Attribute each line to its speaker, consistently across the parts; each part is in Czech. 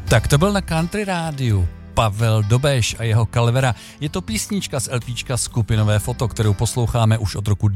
Speaker 1: Tak to byl na Country rádiu Pavel Dobeš a jeho Calvera. Je to písnička z LPčka Skupinové foto, kterou posloucháme už od roku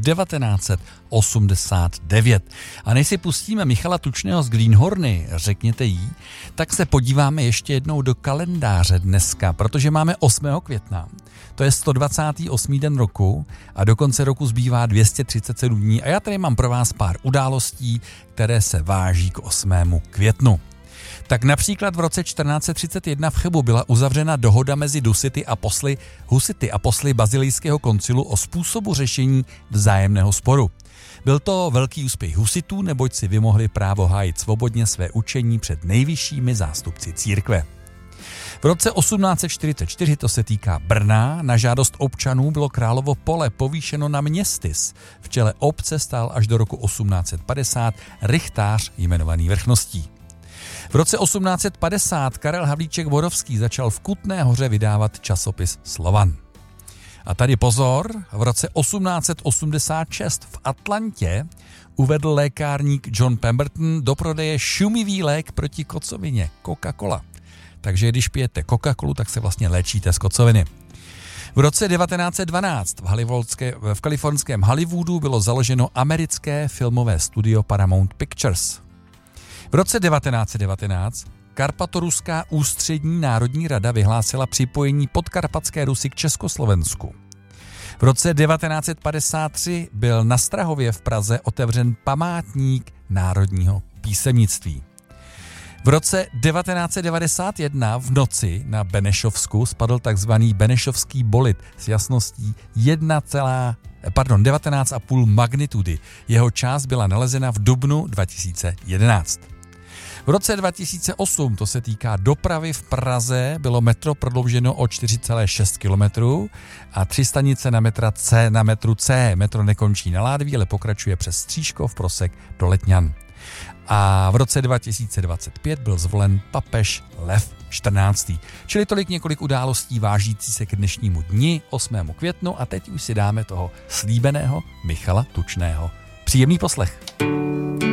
Speaker 1: 1989. A než si pustíme Michala Tučného z Greenhorny, řekněte jí, tak se podíváme ještě jednou do kalendáře dneska, protože máme 8. května. To je 128. den roku a do konce roku zbývá 237 dní a já tady mám pro vás pár událostí, které se váží k 8. květnu. Tak například v roce 1431 v Chebu byla uzavřena dohoda mezi husity a posly Bazilijského koncilu o způsobu řešení vzájemného sporu. Byl to velký úspěch husitů, neboť si vymohli právo hájit svobodně své učení před nejvyššími zástupci církve. V roce 1844, to se týká Brna, na žádost občanů bylo Královo Pole povýšeno na městys. V čele obce stál až do roku 1850 rychtář jmenovaný Vrchností. V roce 1850 Karel Havlíček Borovský začal v Kutné Hoře vydávat časopis Slovan. A tady pozor, v roce 1886 v Atlantě uvedl lékárník John Pemberton do prodeje šumivý lék proti kocovině, Coca-Cola. Takže když pijete Coca-Colu, tak se vlastně léčíte z kocoviny. V roce 1912 v kalifornském Hollywoodu bylo založeno americké filmové studio Paramount Pictures. V roce 1919 Karpatoruská ústřední národní rada vyhlásila připojení Podkarpatské Rusy k Československu. V roce 1953 byl na Strahově v Praze otevřen památník národního písemnictví. V roce 1991 v noci na Benešovsku spadl takzvaný benešovský bolit s jasností 19,5 magnitudy. Jeho část byla nalezena v dubnu 2011. V roce 2008, to se týká dopravy v Praze, bylo metro prodlouženo o 4,6 km a 3 stanice na metru C. Metro nekončí na Ládví, ale pokračuje přes Stříškov, Prosek do Letňan. A v roce 2025 byl zvolen papež Lev XIV. Čili tolik několik událostí vážící se k dnešnímu dni 8. květnu a teď už si dáme toho slíbeného Michala Tučného. Příjemný poslech.